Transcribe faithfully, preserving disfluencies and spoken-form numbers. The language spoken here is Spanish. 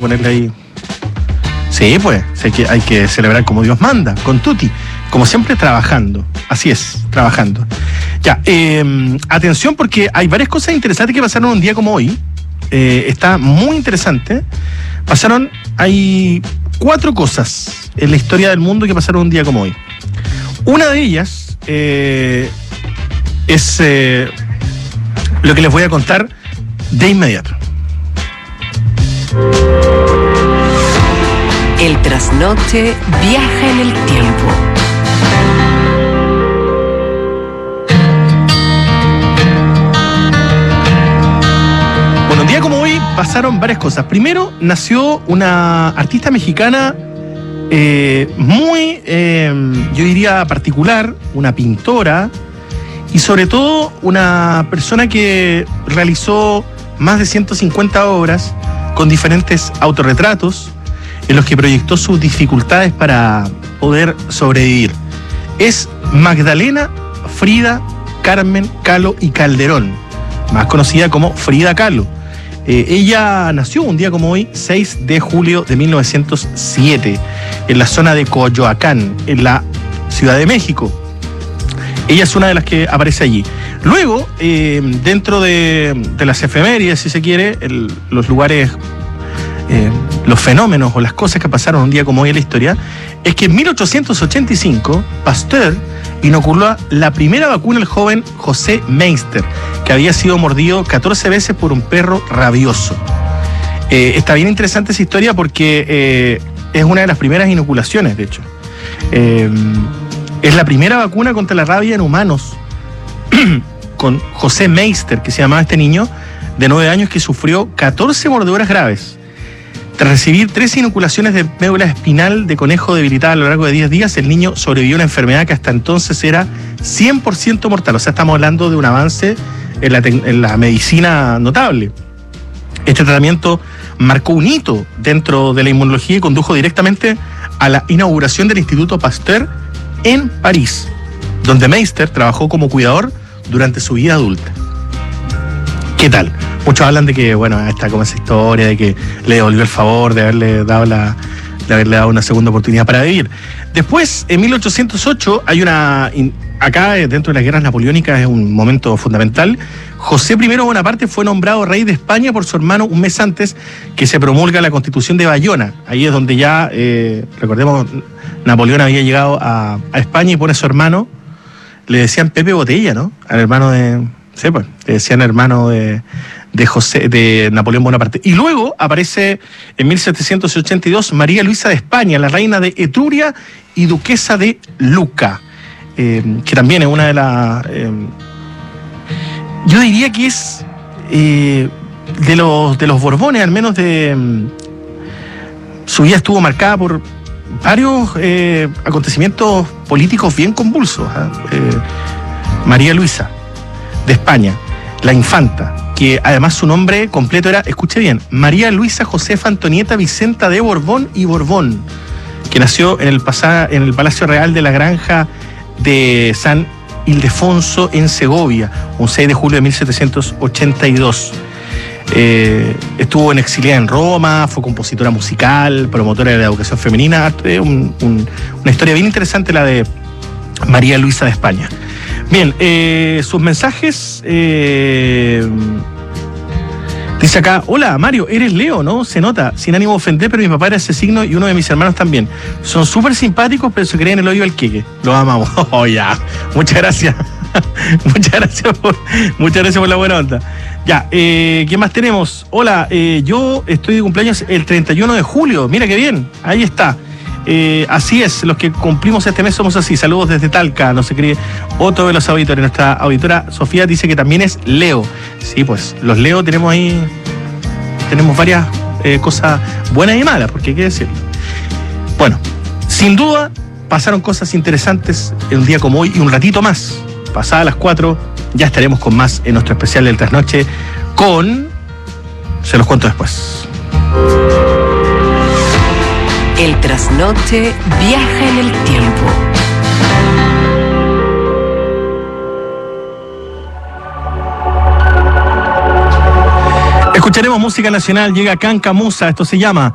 ponerle ahí. Sí, pues, hay que, hay que celebrar como Dios manda, con tutti. Como siempre, trabajando. Así es, trabajando. Ya, eh, atención porque hay varias cosas interesantes que pasaron un día como hoy. Eh, está muy interesante. Pasaron, hay cuatro cosas en la historia del mundo que pasaron un día como hoy. Una de ellas eh, es eh, lo que les voy a contar de inmediato. El trasnoche viaja en el tiempo. Bueno, un día como hoy pasaron varias cosas. Primero, nació una artista mexicana eh, muy, eh, yo diría, particular, una pintora y sobre todo una persona que realizó más de ciento cincuenta obras con diferentes autorretratos en los que proyectó sus dificultades para poder sobrevivir. Es Magdalena Frida Carmen Kahlo y Calderón, más conocida como Frida Kahlo. Eh, ella nació un día como hoy, seis de julio de mil novecientos siete, en la zona de Coyoacán, en la Ciudad de México. Ella es una de las que aparece allí. Luego, eh, dentro de, de las efemérides, si se quiere, el, los lugares... Eh, los fenómenos o las cosas que pasaron un día como hoy en la historia, es que en mil ochocientos ochenta y cinco Pasteur inoculó la primera vacuna al joven José Meister, que había sido mordido catorce veces por un perro rabioso. Eh, está bien interesante esa historia porque eh, es una de las primeras inoculaciones, de hecho. Eh, es la primera vacuna contra la rabia en humanos con José Meister, que se llamaba este niño de nueve años que sufrió catorce mordeduras graves. Tras recibir tres inoculaciones de médula espinal de conejo debilitada a lo largo de diez días, el niño sobrevivió a una enfermedad que hasta entonces era cien por ciento mortal. O sea, estamos hablando de un avance en la, en la medicina notable. Este tratamiento marcó un hito dentro de la inmunología y condujo directamente a la inauguración del Instituto Pasteur en París, donde Meister trabajó como cuidador durante su vida adulta. ¿Qué tal? Muchos hablan de que, bueno, está como esa historia de que le devolvió el favor de haberle dado la, de haberle dado una segunda oportunidad para vivir. Después, en mil ochocientos ocho, hay una, acá dentro de las guerras napoleónicas es un momento fundamental. José primero Bonaparte fue nombrado rey de España por su hermano un mes antes que se promulga la Constitución de Bayona. Ahí es donde ya, eh, recordemos, Napoleón había llegado a, a España y por eso hermano, le decían Pepe Botella, ¿no? Al hermano de... Sí, pues, le decían hermano de... de José, de Napoleón Bonaparte. Y luego aparece en mil setecientos ochenta y dos María Luisa de España, la reina de Etruria y duquesa de Luca, eh, que también es una de las... Eh, yo diría que es eh, de los de los Borbones, al menos de... Eh, su vida estuvo marcada por varios eh, acontecimientos políticos bien convulsos. ¿eh? Eh, María Luisa de España, la infanta, que además su nombre completo era, escuche bien, María Luisa Josefa Antonieta Vicenta de Borbón y Borbón, que nació en el, pasa, en el Palacio Real de la Granja de San Ildefonso en Segovia, un seis de julio de mil setecientos ochenta y dos. Eh, estuvo en exiliada en Roma, fue compositora musical, promotora de la educación femenina. Un, un, una historia bien interesante la de María Luisa de España. Bien, eh, sus mensajes. Eh, dice acá, hola Mario, eres Leo, ¿no? Se nota, sin ánimo de ofender, pero mi papá era ese signo y uno de mis hermanos también. Son súper simpáticos, pero se creen el hoyo del queque. Los amamos. Oh, ya. Muchas gracias. muchas gracias por, muchas gracias por la buena onda. Ya, eh, ¿qué más tenemos? Hola, eh, yo estoy de cumpleaños el treinta y uno de julio. Mira qué bien, ahí está. Eh, así es, los que cumplimos este mes somos así. Saludos desde Talca, no se cree otro de los auditores. Nuestra auditora Sofía dice que también es Leo. Sí, pues los Leo tenemos ahí, tenemos varias eh, cosas buenas y malas, porque hay que decirlo. Bueno, sin duda pasaron cosas interesantes en un día como hoy y un ratito más. Pasadas las cuatro, ya estaremos con más en nuestro especial del trasnoche con... Se los cuento después. El trasnoche viaja en el tiempo. Escucharemos música nacional, llega Cancamusa, esto se llama